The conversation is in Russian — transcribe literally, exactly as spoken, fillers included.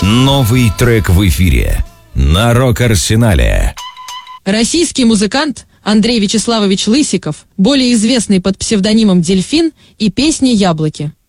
Новый трек в эфире на Рок-Арсенале. Российский музыкант Андрей Вячеславович Лысиков, более известный под псевдонимом «Дельфин», и песни «Яблоки».